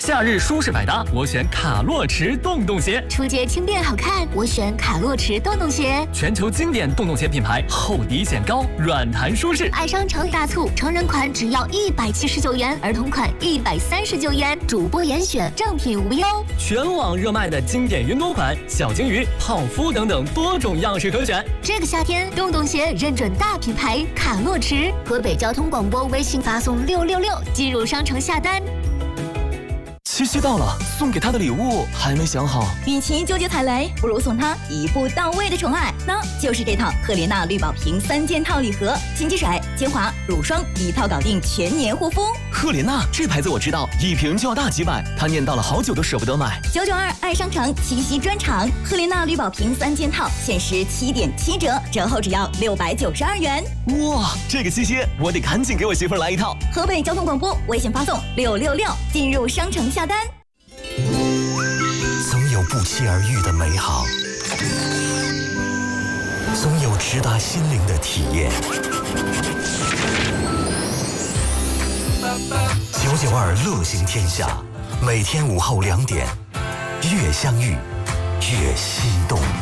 夏日舒适百搭，我选卡洛驰洞洞鞋。 出街轻便好看，我选卡洛驰洞洞鞋。 全球经典洞洞鞋品牌，厚底显高，软弹舒适。 爱商城大促，成人款只要179元，儿童款139元，主播严选，正品无忧。 全网热卖的经典云朵款、小金鱼、泡芙等等多种样式可选。 这个夏天，洞洞鞋认准大品牌卡洛驰。河北交通广播微信发送666进入商城下单。 七夕到了，送给他的礼物还没想好。 与其纠结踩雷，不如送他一步到位的宠爱，那就是这套赫莲娜绿宝瓶3件套礼盒，清洁水、精华、乳霜一套搞定全年护肤。 赫莲娜这牌子我知道，一瓶就要大几百，他念叨了好久都舍不得买。 992爱商城七夕专场，赫莲娜绿宝瓶3件套限时7.7折，折后只要692元。 哇，这个七夕我得赶紧给我媳妇儿来一套。 河北交通广播微信发送666进入商城下单。 总有不期而遇的美好，总有直达心灵的体验。992乐行天下，每天午后2点，越相遇越心动。